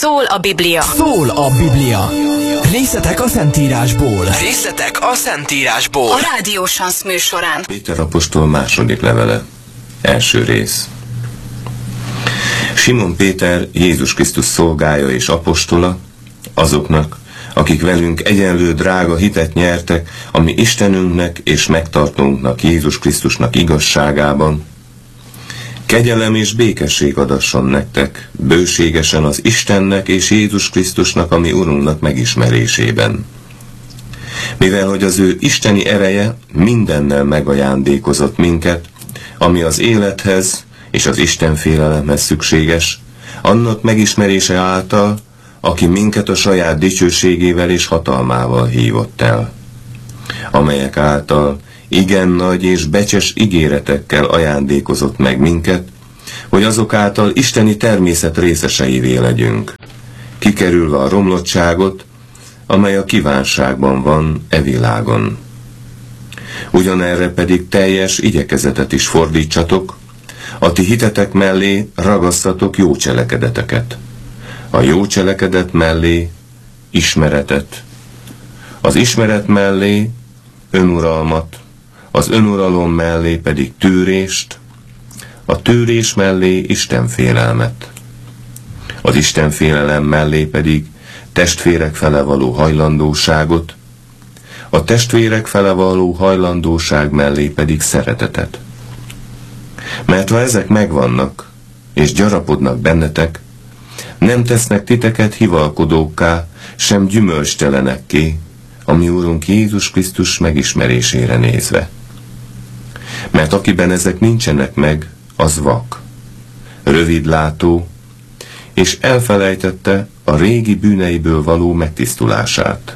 Szól a Biblia. Szól a Biblia. Részletek a Szentírásból. Részletek a Szentírásból. A Rádió Sansz műsorán. Péter apostol második levele. Első rész. Simon Péter, Jézus Krisztus szolgája és apostola, azoknak, akik velünk egyenlő drága hitet nyertek, ami Istenünknek és megtartónknak, Jézus Krisztusnak igazságában. Kegyelem és békesség adasson nektek, bőségesen az Istennek és Jézus Krisztusnak, ami Urunknak megismerésében. Mivel hogy az ő isteni ereje mindennel megajándékozott minket, ami az élethez és az Isten félelemhez szükséges, annak megismerése által, aki minket a saját dicsőségével és hatalmával hívott el, amelyek által igen nagy és becses ígéretekkel ajándékozott meg minket, hogy azok által isteni természet részeseivé legyünk, kikerülve a romlottságot, amely a kívánságban van e világon. Ugyanerre pedig teljes igyekezetet is fordítsatok, a ti hitetek mellé ragasztatok jó cselekedeteket, a jó cselekedet mellé ismeretet, az ismeret mellé önuralmat, az önuralom mellé pedig tűrést, a tűrés mellé istenfélelmet, az istenfélelem mellé pedig testvérek fele való hajlandóságot, a testvérek fele való hajlandóság mellé pedig szeretetet. Mert ha ezek megvannak, és gyarapodnak bennetek, nem tesznek titeket hivalkodókká, sem gyümölcstelenekké, a mi Úrunk Jézus Krisztus megismerésére nézve. Mert akiben ezek nincsenek meg, az vak, rövidlátó, és elfelejtette a régi bűneiből való megtisztulását.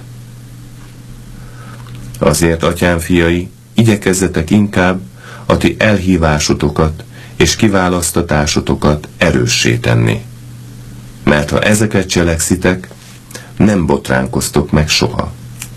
Azért, atyám fiai, igyekezzetek inkább a ti elhívásotokat és kiválasztatásotokat erőssé tenni. Mert ha ezeket cselekszitek, nem botránkoztok meg soha.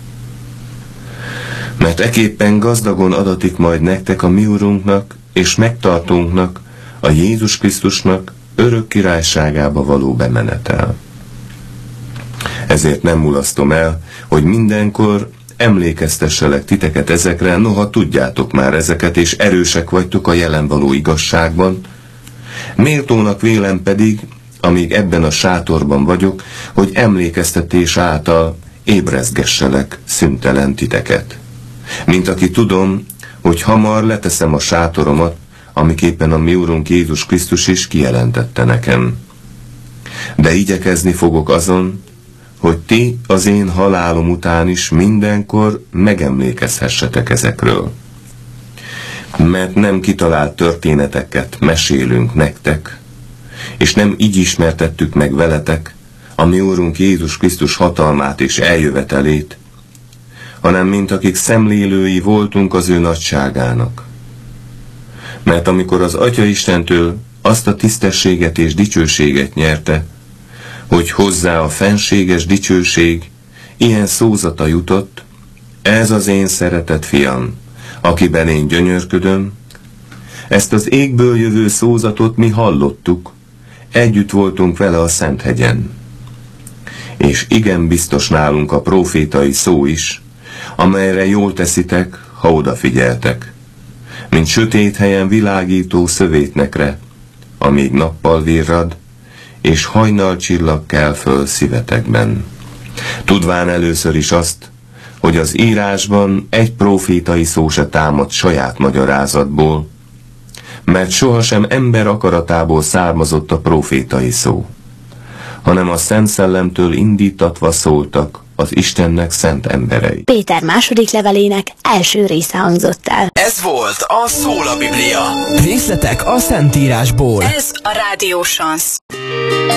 Mert eképpen gazdagon adatik majd nektek a mi Urunknak és megtartónknak, a Jézus Krisztusnak örök királyságába való bemenetel. Ezért nem mulasztom el, hogy mindenkor emlékeztesselek titeket ezekre, noha tudjátok már ezeket, és erősek vagytok a jelen való igazságban. Méltónak vélem pedig, amíg ebben a sátorban vagyok, hogy emlékeztetés által ébrezgesselek szüntelen titeket. Mint aki tudom, hogy hamar leteszem a sátoromat, amiképpen a mi Úrunk Jézus Krisztus is kijelentette nekem. De igyekezni fogok azon, hogy ti az én halálom után is mindenkor megemlékezhessetek ezekről. Mert nem kitalált történeteket mesélünk nektek, és nem így ismertettük meg veletek a mi Úrunk Jézus Krisztus hatalmát és eljövetelét, hanem mint akik szemlélői voltunk az ő nagyságának. Mert amikor az Atya Istentől azt a tisztességet és dicsőséget nyerte, hogy hozzá a fenséges dicsőség ilyen szózata jutott, ez az én szeretett fiam, akiben én gyönyörködöm, ezt az égből jövő szózatot mi hallottuk, együtt voltunk vele a Szenthegyen. És igen biztos nálunk a prófétai szó is, amelyre jól teszitek, ha odafigyeltek, mint sötét helyen világító szövétnekre, amíg nappal virrad, és hajnalcsillag kel föl szívetekben. Tudván először is azt, hogy az írásban egy prófétai szó se támad saját magyarázatból, mert sohasem ember akaratából származott a prófétai szó, hanem a Szent Szellemtől indítatva szóltak az Istennek szent emberei. Péter második levelének első része hangzott el. Ez volt a Szól a Biblia. Részletek a Szentírásból. Ez a Rádió Sansz.